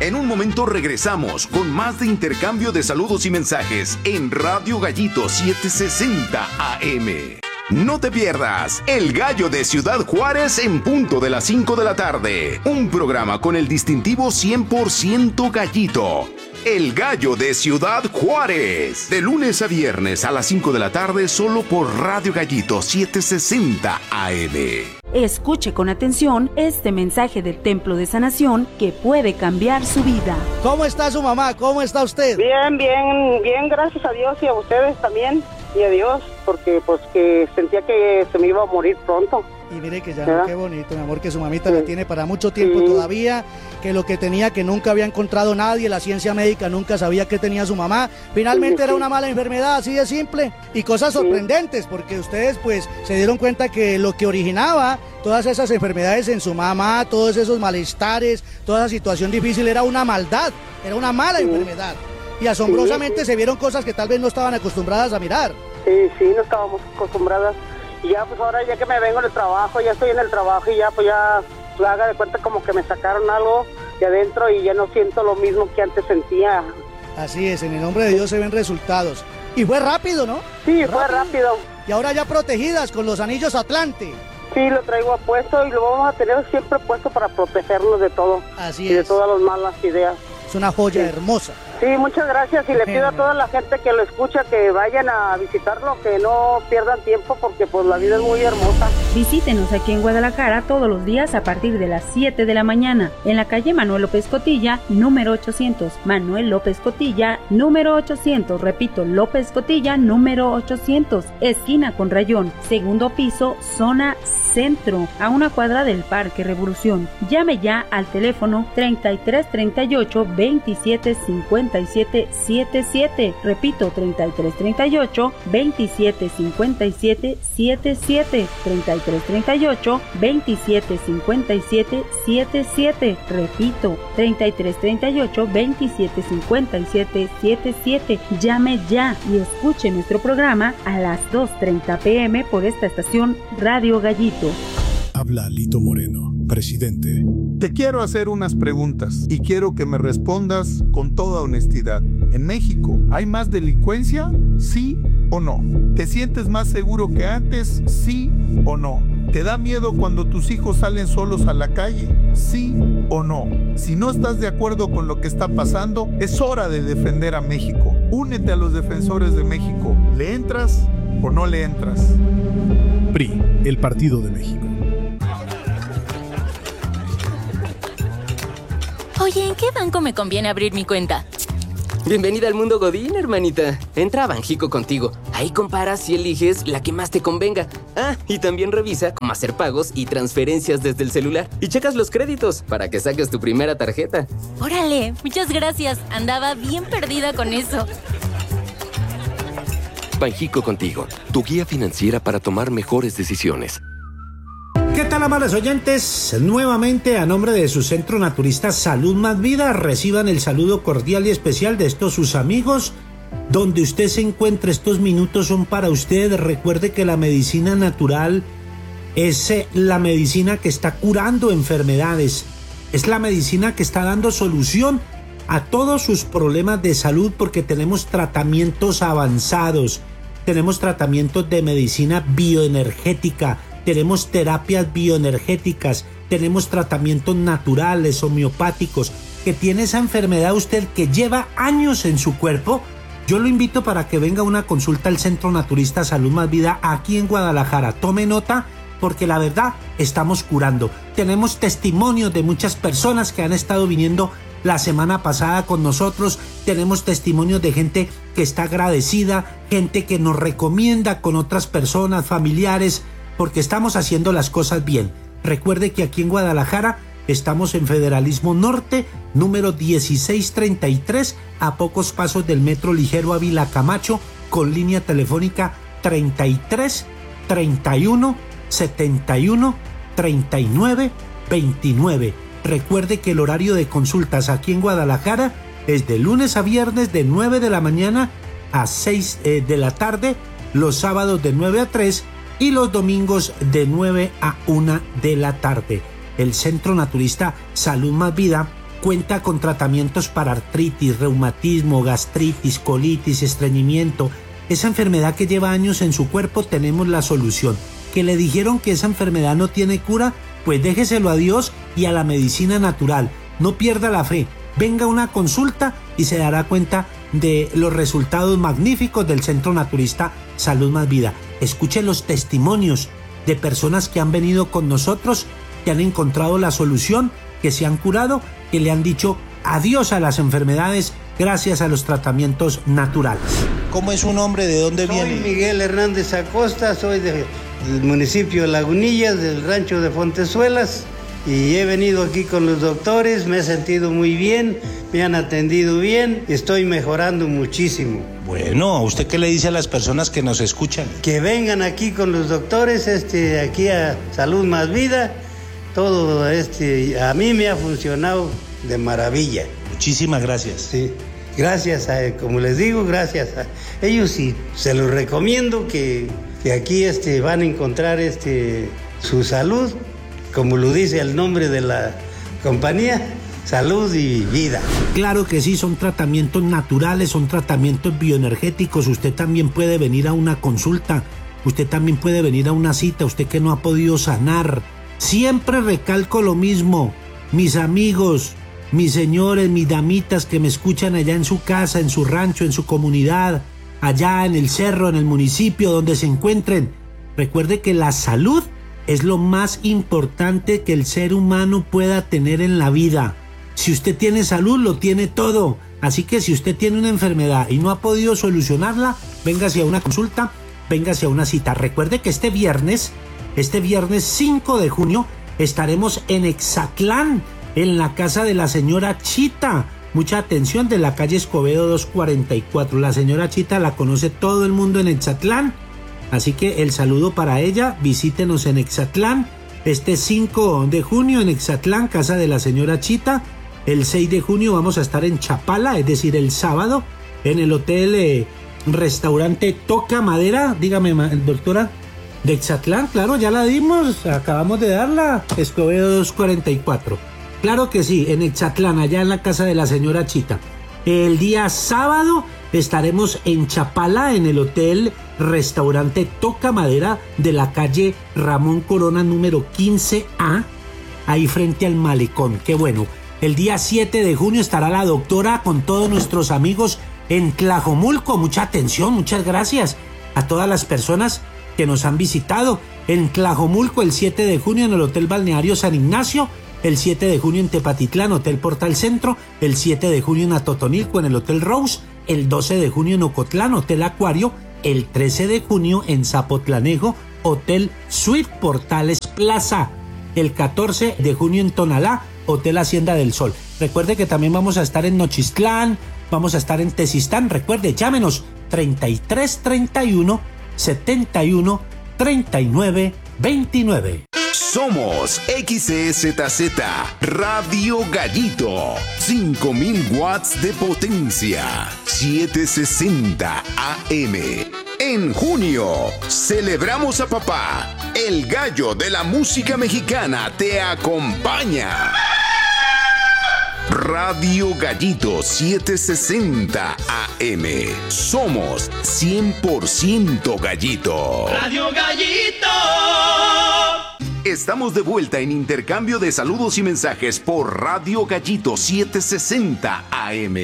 En un momento regresamos con más de intercambio de saludos y mensajes en Radio Gallito 760 AM. No te pierdas El Gallo de Ciudad Juárez en punto de las 5 de la tarde. Un programa con el distintivo 100% Gallito. El Gallo de Ciudad Juárez. De lunes a viernes a las 5 de la tarde solo por Radio Gallito 760 AM. Escuche con atención este mensaje del Templo de Sanación que puede cambiar su vida. ¿Cómo está su mamá? ¿Cómo está usted? Bien, gracias a Dios y a ustedes también. Y a Dios, porque pues que sentía que se me iba a morir pronto. Y mire que ya, no, qué bonito, mi amor, que su mamita la tiene para mucho tiempo todavía, que lo que tenía, que nunca había encontrado nadie, la ciencia médica nunca sabía que tenía su mamá, finalmente era una mala enfermedad, así de simple, y cosas sorprendentes, porque ustedes pues se dieron cuenta que lo que originaba todas esas enfermedades en su mamá, todos esos malestares, toda esa situación difícil era una maldad, era una mala enfermedad. Y asombrosamente se vieron cosas que tal vez no estaban acostumbradas a mirar. Sí, no estábamos acostumbradas. Y ya pues ahora ya que me vengo del trabajo, ya estoy en el trabajo y ya pues haga de cuenta como que me sacaron algo de adentro y ya no siento lo mismo que antes sentía. Así es, en el nombre de Dios se ven resultados. Y fue rápido, ¿no? Sí, fue rápido. Y ahora ya protegidas con los anillos Atlante. Sí, lo traigo puesto y lo vamos a tener siempre puesto para protegernos de todo. Así y es. de todas las malas ideas. Es una joya hermosa. Sí, muchas gracias y le pido a toda la gente que lo escucha que vayan a visitarlo, que no pierdan tiempo porque pues la vida es muy hermosa. Visítenos aquí en Guadalajara todos los días a partir de las 7 de la mañana en la calle Manuel López Cotilla, número 800. Manuel López Cotilla, número 800. Repito, López Cotilla, número 800. Esquina con Rayón, segundo piso, zona centro, a una cuadra del Parque Revolución. Llame ya al teléfono 3338 27 57 77. Repito, 3338 27 57 77. 3338 27 57 77. Repito, 3338 27 57 77. Llame ya y escuche nuestro programa a las 2:30 p.m. por esta estación Radio Gallito. Habla Lito Moreno, presidente. Te quiero hacer unas preguntas y quiero que me respondas con toda honestidad. ¿En México hay más delincuencia? ¿Sí o no? ¿Te sientes más seguro que antes? ¿Sí o no? ¿Te da miedo cuando tus hijos salen solos a la calle? ¿Sí o no? Si no estás de acuerdo con lo que está pasando, es hora de defender a México. Únete a los defensores de México. ¿Le entras o no le entras? PRI, el Partido de México. Oye, ¿en qué banco me conviene abrir mi cuenta? Bienvenida al mundo Godín, hermanita. Entra a Banjico Contigo. Ahí comparas y eliges la que más te convenga. Ah, y también revisa cómo hacer pagos y transferencias desde el celular. Y checas los créditos para que saques tu primera tarjeta. ¡Órale! Muchas gracias. Andaba bien perdida con eso. Banjico Contigo, tu guía financiera para tomar mejores decisiones. ¿Qué tal, amables oyentes? Nuevamente, a nombre de su Centro Naturista Salud Más Vida, reciban el saludo cordial y especial de estos sus amigos. Donde usted se encuentre, estos minutos son para usted. Recuerde que la medicina natural es la medicina que está curando enfermedades. Es la medicina que está dando solución a todos sus problemas de salud, porque tenemos tratamientos avanzados. Tenemos tratamientos de medicina bioenergética. Tenemos terapias bioenergéticas, tenemos tratamientos naturales, homeopáticos. Que tiene esa enfermedad usted que lleva años en su cuerpo, yo lo invito para que venga a una consulta al Centro Naturista Salud Más Vida aquí en Guadalajara. Tome nota, porque la verdad estamos curando. Tenemos testimonios de muchas personas que han estado viniendo la semana pasada con nosotros. Tenemos testimonios de gente que está agradecida, gente que nos recomienda con otras personas, familiares, porque estamos haciendo las cosas bien. Recuerde que aquí en Guadalajara estamos en Federalismo Norte, número 1633, a pocos pasos del Metro Ligero Ávila Camacho, con línea telefónica 33 31 71 39 29. Recuerde que el horario de consultas aquí en Guadalajara es de lunes a viernes de 9 de la mañana a 6 de la tarde, los sábados de 9 a 3 y los domingos de 9 a 1 de la tarde. El Centro Naturista Salud Más Vida Cuenta con tratamientos para artritis, reumatismo, gastritis, colitis, estreñimiento. Esa enfermedad que lleva años en su cuerpo, tenemos la solución. ¿Que le dijeron que esa enfermedad no tiene cura? Pues déjeselo a Dios y a la medicina natural. No pierda la fe. Venga a una consulta y se dará cuenta de los resultados magníficos del Centro Naturista Salud Más Vida. Escuche los testimonios de personas que han venido con nosotros, que han encontrado la solución, que se han curado, que le han dicho adiós a las enfermedades gracias a los tratamientos naturales. ¿Cómo es su nombre? ¿De dónde viene? Soy Miguel Hernández Acosta, soy del municipio de Lagunillas, del rancho de Fontezuelas, y he venido aquí con los doctores, me he sentido muy bien, me han atendido bien, estoy mejorando muchísimo. Bueno, ¿usted qué le dice a las personas que nos escuchan? Que vengan aquí con los doctores, aquí a Salud Más Vida, todo a mí me ha funcionado de maravilla. Muchísimas gracias. Sí, gracias como les digo, gracias a ellos, sí, se los recomiendo que aquí van a encontrar su salud, como lo dice el nombre de la compañía, salud y vida. Claro que sí, son tratamientos naturales, son tratamientos bioenergéticos. Usted también puede venir a una consulta, usted también puede venir a una cita, usted que no ha podido sanar. Siempre recalco lo mismo, mis amigos, mis señores, mis damitas que me escuchan allá en su casa, en su rancho, en su comunidad, allá en el cerro, en el municipio, donde se encuentren. Recuerde que la salud es lo más importante que el ser humano pueda tener en la vida. Si usted tiene salud, lo tiene todo. Así que si usted tiene una enfermedad y no ha podido solucionarla, véngase a una consulta, véngase a una cita. Recuerde que este viernes 5 de junio, estaremos en Exatlán, en la casa de la señora Chita. Mucha atención, de la calle Escobedo 244. La señora Chita la conoce todo el mundo en Exatlán. Así que el saludo para ella, visítenos en Exatlán, 5 de junio en Exatlán, casa de la señora Chita. El 6 de junio vamos a estar en Chapala, es decir, el sábado, en el hotel restaurante Toca Madera, dígame doctora, de Exatlán, claro, ya la dimos, acabamos de darla, Escobedo 244. Claro que sí, en Exatlán, allá en la casa de la señora Chita. El día sábado estaremos en Chapala, en el hotel restaurante Toca Madera de la calle Ramón Corona número 15A, ahí frente al malecón. Qué bueno. El día 7 de junio estará la doctora con todos nuestros amigos en Tlajomulco. Mucha atención, muchas gracias a todas las personas que nos han visitado en Tlajomulco el 7 de junio en el Hotel Balneario San Ignacio, el 7 de junio en Tepatitlán, Hotel Portal Centro, el 7 de junio en Atotonilco en el Hotel Rose, el 12 de junio en Ocotlán, Hotel Acuario, el 13 de junio en Zapotlanejo, Hotel Suite Portales Plaza, el 14 de junio en Tonalá, Hotel Hacienda del Sol. Recuerde que también vamos a estar en Nochistlán, vamos a estar en Tezistán. Recuerde, llámenos 3331 71 39 29. Somos XEZZ Radio Gallito, 5000 watts de potencia, 760 AM. En junio, celebramos a papá. El gallo de la música mexicana te acompaña. Radio Gallito 760 AM. Somos 100% Gallito. Radio Gallito. Estamos de vuelta en intercambio de saludos y mensajes por Radio Gallito 760 AM.